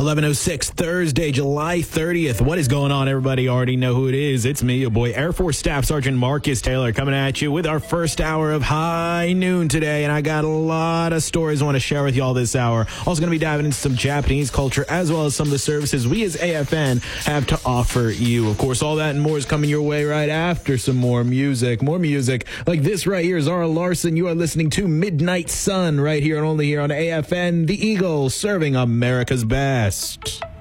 11:06 Thursday, July 30th. What is going on, everybody? Already know who it is. It's me, your boy, Air Force Staff Sergeant Marcus Taylor, coming at you with our first hour of High Noon today. And I got a lot of stories I want to share with y'all this hour. Also going to be diving into some Japanese culture, as well as some of the services we as AFN have to offer you. Of course, all that and more is coming your way right after some more music. More music like this right here. Zara Larson, you are listening to Midnight Sun right here and only here on AFN, the Eagle, serving America's best.